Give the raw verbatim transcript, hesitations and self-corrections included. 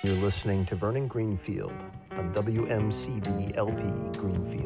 You're listening to Vernon Greenfield on W M C B L P Greenfield.